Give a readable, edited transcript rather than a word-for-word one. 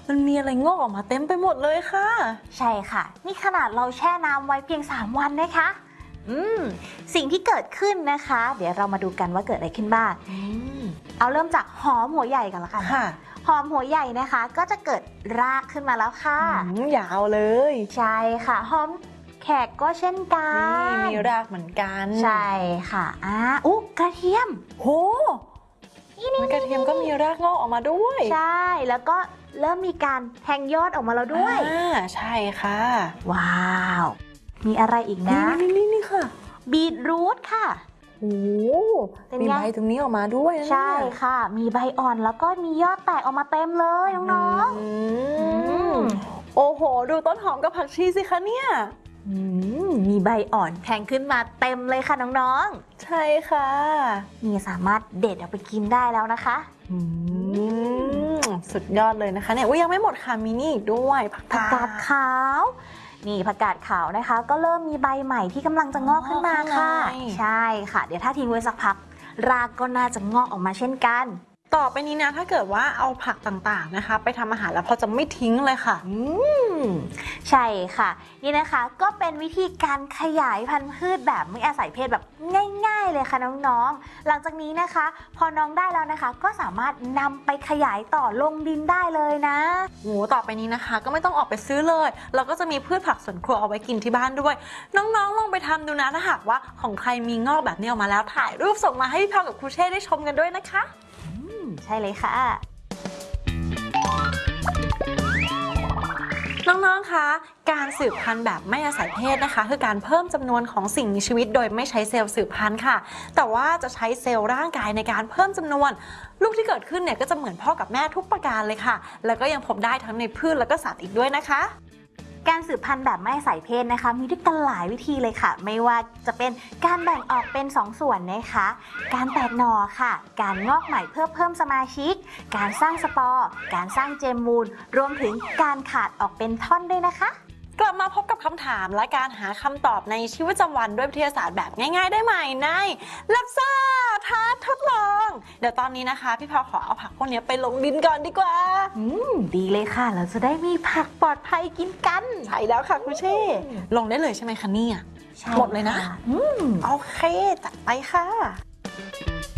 มันมีอะไรงอกออกมาเต็มไปหมดเลยค่ะใช่ค่ะนี่ขนาดเราแช่น้ำไว้เพียง3 วันนะคะสิ่งที่เกิดขึ้นนะคะ เดี๋ยวเรามาดูกันว่าเกิดอะไรขึ้นบ้างเอาเริ่มจากหอมหัวใหญ่กันละกันค่ะหอมหัวใหญ่นะคะก็จะเกิดรากขึ้นมาแล้วค่ะยาวเลยใช่ค่ะหอมแขกก็เช่นกันมีรากเหมือนกันใช่ค่ะกระเทียมโหกระเทียมก็มีรากงอกออกมาด้วยใช่แล้วก็เริ่มมีการแทงยอดออกมาแล้วด้วยใช่ค่ะว้าวมีอะไรอีกนะนี่ค่ะบีทรูทค่ะโอ้มีใบตรงนี้ออกมาด้วยใช่ค่ะมีใบอ่อนแล้วก็มียอดแตกออกมาเต็มเลยน้องโอ้โหดูต้นหอมกับผักชีสิคะเนี่ยมีใบอ่อนแทงขึ้นมาเต็มเลยค่ะน้องๆใช่ค่ะนี่สามารถเด็ดเอาไปกินได้แล้วนะคะสุดยอดเลยนะคะเนี่ยยังไม่หมดค่ะมีนี่อีกด้วยผักกาดขาวนี่ผักกาดขาวนะคะก็เริ่มมีใบใหม่ที่กำลังจะงอกขึ้นมาค่ะใช่ค่ะเดี๋ยวถ้าทิ้งไว้สักพักรากก็น่าจะงอกออกมาเช่นกันต่อไปนี้นะถ้าเกิดว่าเอาผักต่างๆนะคะไปทำอาหารแล้วพอจะไม่ทิ้งเลยค่ะใช่ค่ะนี่นะคะก็เป็นวิธีการขยายพันธุ์พืชแบบไม่อาศัยเพศแบบง่ายๆเลยค่ะน้องๆหลังจากนี้นะคะพอน้องได้แล้วนะคะก็สามารถนำไปขยายต่อลงดินได้เลยนะต่อไปนี้นะคะก็ไม่ต้องออกไปซื้อเลยเราก็จะมีพืชผักสวนครัวเอาไว้กินที่บ้านด้วยน้องๆลองไปทำดูนะถ้าหากว่าของใครมีงอกแบบนี้ออกมาแล้วถ่ายรูปส่งมาให้พี่พาวกับครูเช่ได้ชมกันด้วยนะคะใช่เลยค่ะน้องๆคะการสืบพันธุ์แบบไม่อาศัยเพศนะคะคือการเพิ่มจำนวนของสิ่งมีชีวิตโดยไม่ใช้เซลล์สืบพันธุ์ค่ะแต่ว่าจะใช้เซลล์ร่างกายในการเพิ่มจำนวนลูกที่เกิดขึ้นเนี่ยก็จะเหมือนพ่อกับแม่ทุกประการเลยค่ะแล้วก็ยังพบได้ทั้งในพืชแล้วก็สัตว์อีกด้วยนะคะการสืบพันธุ์แบบไม่อาศัยเพศนะคะมีด้วยกันหลายวิธีเลยค่ะไม่ว่าจะเป็นการแบ่งออกเป็น2 ส่วนนะคะการแตกหน่อค่ะการงอกใหม่เพื่อเพิ่มสมาชิกการสร้างสปอร์การสร้างเจมมูลรวมถึงการขาดออกเป็นท่อนด้วยนะคะกลับมาพบกับคำถามและการหาคำตอบในชีวิตประจำวันด้วยวิทยาศาสตร์แบบง่ายๆได้ใหม่ในลับซ่าท้าทดลองเดี๋ยวตอนนี้นะคะพี่พาวขอเอาผักพวกนี้ไปลงดินก่อนดีกว่าดีเลยค่ะเราจะได้มีผักปลอดภัยกินกันใช่แล้วค่ะคุณเช่ลงได้เลยใช่ไหมคะเนี่ยหมดเลยนะโอเคจัดไปค่ะ